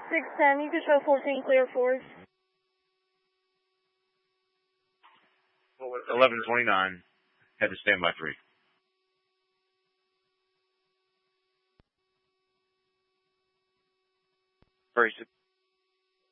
610, you can show 14 clear for us. 1129, head to standby 3. Very